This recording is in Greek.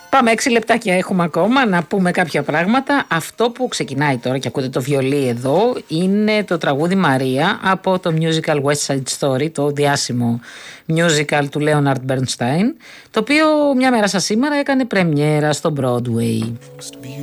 Πάμε 6 λεπτάκια έχουμε ακόμα να πούμε κάποια πράγματα. Αυτό που ξεκινάει τώρα και ακούτε το βιολί εδώ είναι το τραγούδι Μαρία από το musical West Side Story, το διάσημο musical του Leonard Bernstein, το οποίο μια μέρα σαν σήμερα έκανε πρεμιέρα στο Broadway.